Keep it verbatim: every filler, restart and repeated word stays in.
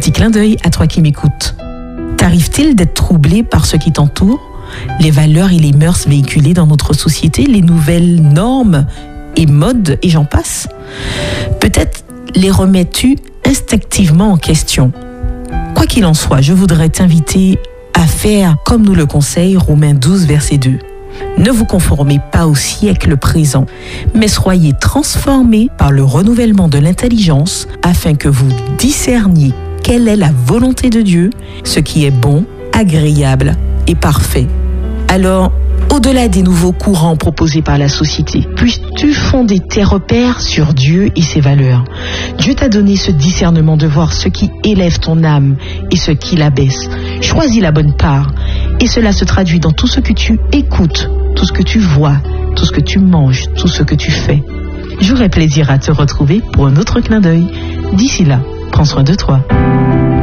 Petit clin d'œil à toi qui m'écoutes. T'arrive-t-il d'être troublé par ce qui t'entoure? Les valeurs et les mœurs véhiculées dans notre société, les nouvelles normes et modes, et j'en passe? Peut-être les remets-tu instinctivement en question? Quoi qu'il en soit, je voudrais t'inviter à faire comme nous le conseille Romains douze, verset deux. Ne vous conformez pas au siècle présent, mais soyez transformés par le renouvellement de l'intelligence afin que vous discerniez quelle est la volonté de Dieu, ce qui est bon, agréable et parfait. Alors, au-delà des nouveaux courants proposés par la société, puisses-tu fonder tes repères sur Dieu et ses valeurs. Dieu t'a donné ce discernement de voir ce qui élève ton âme et ce qui l'abaisse. Choisis la bonne part et cela se traduit dans tout ce que tu écoutes, tout ce que tu vois, tout ce que tu manges, tout ce que tu fais. J'aurai plaisir à te retrouver pour un autre clin d'œil. D'ici là, prends soin de toi.